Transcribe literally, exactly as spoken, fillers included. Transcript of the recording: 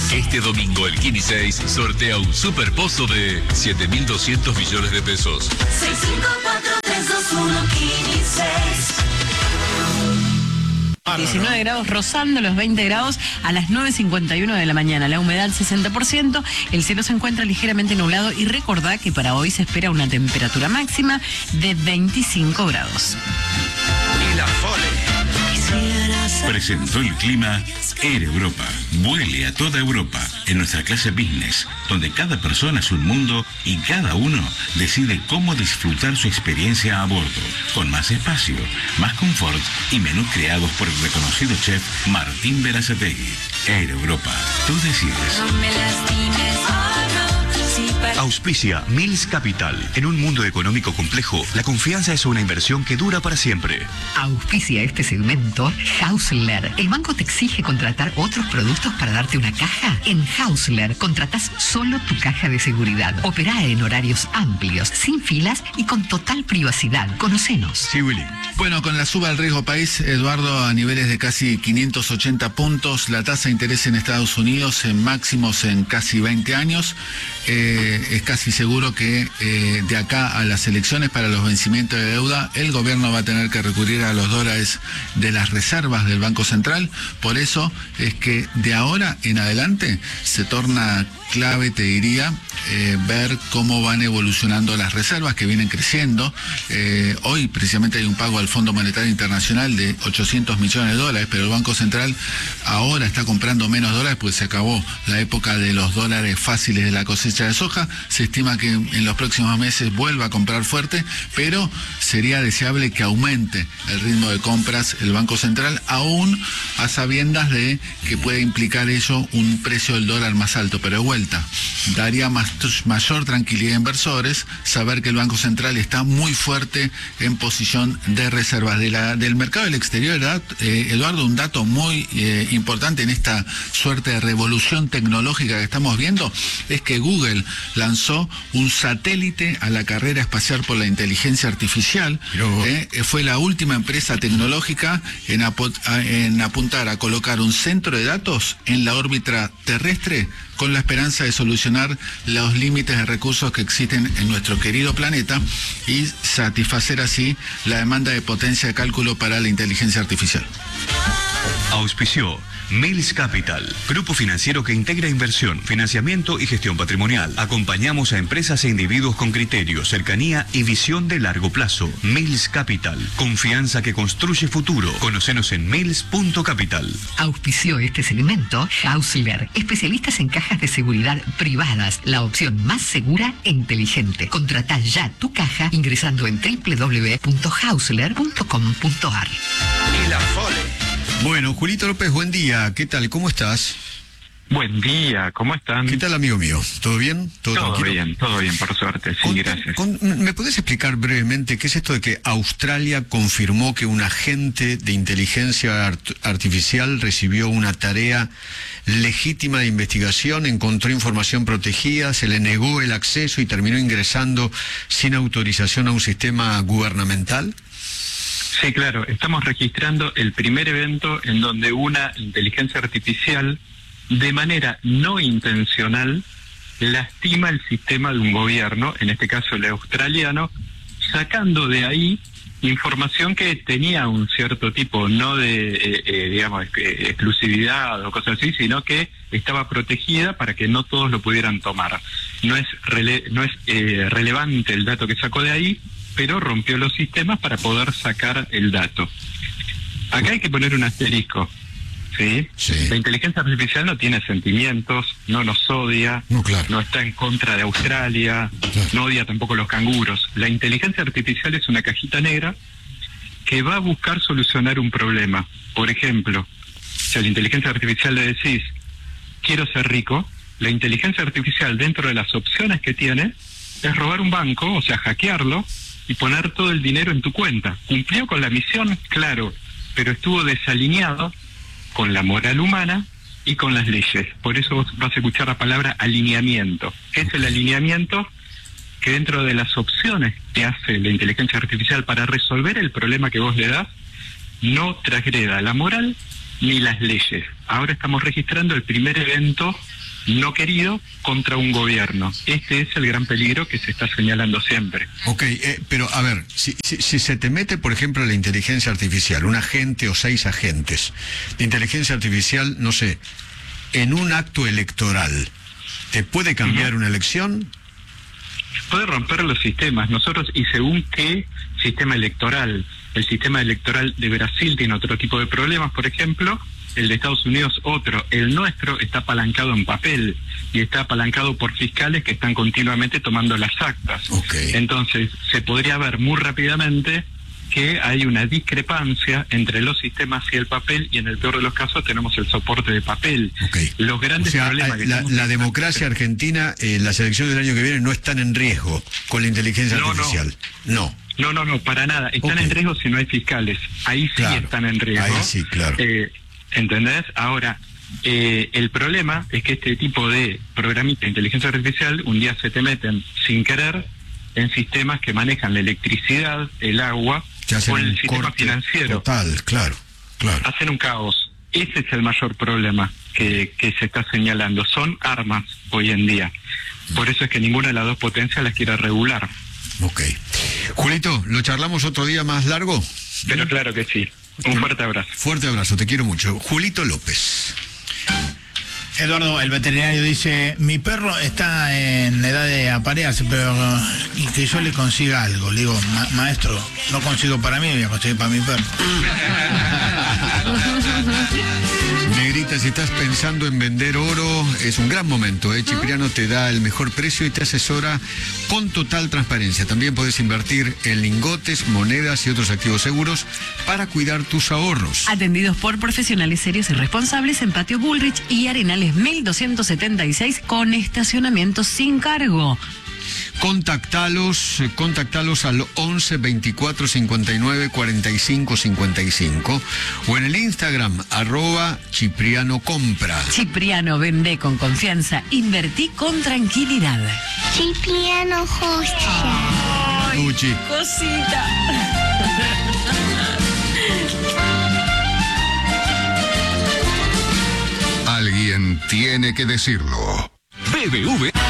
Este domingo el Kini seis sortea un superpozo de siete mil doscientos millones de pesos. seis cinco cuatro tres dos uno Kini seis. diecinueve grados, rozando los veinte grados a las nueve cincuenta y uno de la mañana. La humedad sesenta por ciento, el cielo se encuentra ligeramente nublado y recordá que para hoy se espera una temperatura máxima de veinticinco grados. Y la Fole presentó el clima Air Europa. Vuele a toda Europa en nuestra clase business, donde cada persona es un mundo y cada uno decide cómo disfrutar su experiencia a bordo, con más espacio, más confort y menús creados por el reconocido chef Martín Berazategui. Air Europa, tú decides. No me lastimes, oh no, si para... Auspicia Mills Capital. En un mundo económico complejo, la confianza es una inversión que dura para siempre. Auspicia este segmento Hausler. ¿El banco te exige contratar otros productos para darte una caja? En Hausler contratás solo tu caja de seguridad. Opera en horarios amplios, sin filas y con total privacidad. Conocenos. Sí, Willy. Bueno, con la suba del riesgo país, Eduardo, a niveles de casi quinientos ochenta puntos, la tasa de interés en Estados Unidos en máximos en casi veinte años. Eh, es casi seguro que eh, de acá a las elecciones para los vencimientos de deuda, el gobierno va a tener que recurrir a los dólares de las reservas del Banco Central. Por eso es que de ahora en adelante se torna clave, te diría, eh, ver cómo van evolucionando las reservas que vienen creciendo. Eh, hoy precisamente hay un pago al Fondo Monetario Internacional de ochocientos millones de dólares, pero el Banco Central ahora está comprando menos dólares, pues se acabó la época de los dólares fáciles de la cosecha de soja. Se estima que en los próximos meses vuelva a comprar fuerte, pero sería deseable que aumente el ritmo de compras el Banco Central, aún a sabiendas de que puede implicar ello un precio del dólar más alto, pero de vuelta, daría más, mayor tranquilidad a inversores saber que el Banco Central está muy fuerte en posición de reservas. De la, del mercado del exterior, eh, Eduardo, un dato muy eh, importante en esta suerte de revolución tecnológica que estamos viendo es que Google lanzó un satélite a la carrera espacial por la inteligencia artificial. Eh, fue la última empresa tecnológica en, en apuntar a colocar un centro de datos en la órbita terrestre con la esperanza de solucionar los límites de recursos que existen en nuestro querido planeta y satisfacer así la demanda de potencia de cálculo para la inteligencia artificial. Auspició Mills Capital, grupo financiero que integra inversión, financiamiento y gestión patrimonial. Acompañamos a empresas e individuos con criterio, cercanía y visión de largo plazo. Mills Capital, confianza que construye futuro. Conocenos en mills punto capital. Auspició este segmento Hausler, especialistas en cajas de seguridad privadas, la opción más segura e inteligente. Contratá ya tu caja ingresando en doble u doble u doble u punto hausler punto com punto a r. Y la Fole. Bueno, Julito López, buen día. ¿Qué tal? ¿Cómo estás? Buen día, ¿cómo están? ¿Qué tal, amigo mío? ¿Todo bien? ¿Todo, todo tranquilo? bien, todo bien, por suerte, sí, con, gracias. Con, ¿Me podés explicar brevemente qué es esto de que Australia confirmó que un agente de inteligencia art artificial recibió una tarea legítima de investigación, encontró información protegida, se le negó el acceso y terminó ingresando sin autorización a un sistema gubernamental? Sí, claro, estamos registrando el primer evento en donde una inteligencia artificial, de manera no intencional, lastima el sistema de un gobierno, en este caso el australiano, sacando de ahí información que tenía un cierto tipo, no de, eh, eh, digamos, eh, exclusividad o cosas así, sino que estaba protegida para que no todos lo pudieran tomar. No es, rele no es eh, relevante el dato que sacó de ahí, pero rompió los sistemas para poder sacar el dato. Acá hay que poner un asterisco, ¿sí? Sí. La inteligencia artificial no tiene sentimientos, no nos odia, no, claro. no está en contra de Australia, claro. no odia tampoco los canguros. La inteligencia artificial es una cajita negra que va a buscar solucionar un problema. Por ejemplo, si a la inteligencia artificial le decís, quiero ser rico, la inteligencia artificial, dentro de las opciones que tiene, es robar un banco, o sea, hackearlo, y poner todo el dinero en tu cuenta. ¿Cumplió con la misión? Claro, pero estuvo desalineado con la moral humana y con las leyes. Por eso vos vas a escuchar la palabra alineamiento. ¿Qué es el alineamiento? Que dentro de las opciones que hace la inteligencia artificial para resolver el problema que vos le das, no transgreda la moral ni las leyes. Ahora estamos registrando el primer evento no querido contra un gobierno. Este es el gran peligro que se está señalando siempre. Ok, eh, pero a ver, si, si, si se te mete, por ejemplo, la inteligencia artificial, un agente o seis agentes de inteligencia artificial, no sé, en un acto electoral, ¿te puede cambiar uh-huh. una elección? Puede romper los sistemas. Nosotros, y según qué sistema electoral, el sistema electoral de Brasil tiene otro tipo de problemas, por ejemplo, el de Estados Unidos otro. El nuestro está apalancado en papel y está apalancado por fiscales que están continuamente tomando las actas. Okay. Entonces, se podría ver muy rápidamente que hay una discrepancia entre los sistemas y el papel, y en el peor de los casos tenemos el soporte de papel. Okay. Los grandes o sea, problemas que la, la democracia argentina, eh, las elecciones del año que viene no están en riesgo con la inteligencia no, artificial. No. No, no, no, para nada. Están Okay. en riesgo si no hay fiscales. Ahí sí claro. están en riesgo. Ahí sí, claro. Eh, ¿Entendés? Ahora, eh, el problema es que este tipo de programitas de inteligencia artificial un día se te meten sin querer en sistemas que manejan la electricidad, el agua o el sistema financiero. Total, claro, claro. Hacen un caos. Ese es el mayor problema que, que se está señalando. Son armas hoy en día. Por eso es que ninguna de las dos potencias las quiere regular. Ok. Julito, ¿lo charlamos otro día más largo? Pero claro que sí. Un fuerte abrazo. Fuerte abrazo, te quiero mucho. Julito López. Eduardo, el veterinario dice, mi perro está en edad de aparearse, pero y que yo le consiga algo. Le digo, Ma maestro, no consigo para mí, voy a conseguir para mi perro. Negrita, si estás pensando en vender oro, es un gran momento, ¿eh? Cipriano te da el mejor precio y te asesora con total transparencia. También puedes invertir en lingotes, monedas y otros activos seguros para cuidar tus ahorros. Atendidos por profesionales serios y responsables en Patio Bullrich y Arenales mil doscientos setenta y seis con estacionamiento sin cargo. Contactalos, contactalos al once veinticuatro cincuenta y nueve cuarenta y cinco cincuenta y cinco o en el Instagram arroba Cipriano Compra. Cipriano, vende con confianza, invertí con tranquilidad. Cipriano Joya. Uchi. Cosita. Alguien tiene que decirlo. B B V